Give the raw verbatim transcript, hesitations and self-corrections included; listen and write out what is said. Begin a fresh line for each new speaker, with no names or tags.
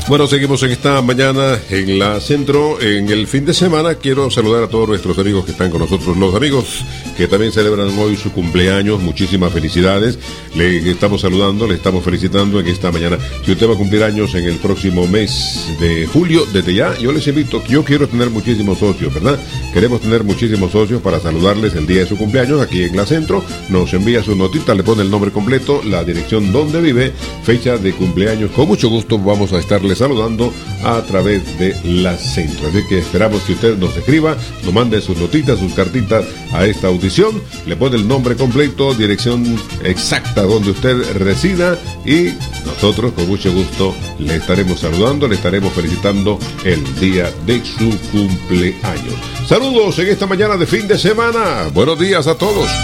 Bueno, seguimos en esta mañana en la Centro. En el fin de semana quiero saludar a todos nuestros amigos que están con nosotros, los amigos que también celebran hoy su cumpleaños. Muchísimas felicidades. Le estamos saludando, le estamos felicitando en esta mañana. Si usted va a cumplir años en el próximo mes de julio, desde ya, yo les invito, yo quiero tener muchísimos socios, ¿verdad? Queremos tener muchísimos socios para saludarles el día de su cumpleaños aquí en la Centro. Nos envía su notita, le pone el nombre completo, la dirección donde vive, fecha de cumpleaños. Con mucho gusto vamos a estarles saludando a través de la Centro. Así que esperamos que usted nos escriba, nos mande sus notitas, sus cartitas a esta audición, le pone el nombre completo, dirección exacta donde usted resida y nosotros con mucho gusto le estaremos saludando, le estaremos felicitando el día de su cumpleaños. Saludos en esta mañana de fin de semana. Buenos días a todos.